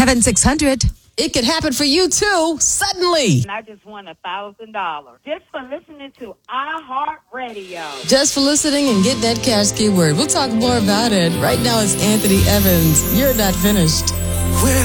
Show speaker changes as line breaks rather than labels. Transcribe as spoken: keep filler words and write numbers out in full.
seven six hundred.
It could happen for you too, suddenly.
And I just won a thousand dollars just for listening to iHeartRadio.
Just for listening and getting that cash keyword. We'll talk more about it. Right now it's Anthony Evans. You're not finished.
We're